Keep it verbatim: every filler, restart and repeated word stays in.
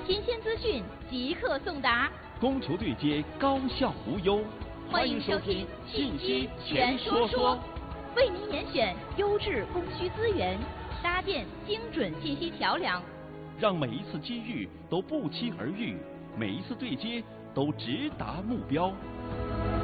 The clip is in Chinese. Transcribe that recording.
新鲜资讯即刻送达， 供求对接高效无忧。 欢迎收听《信息全说说》，为您严选优质供需资源，搭建精准信息桥梁， 让每一次机遇都不期而遇，每一次对接都直达目标。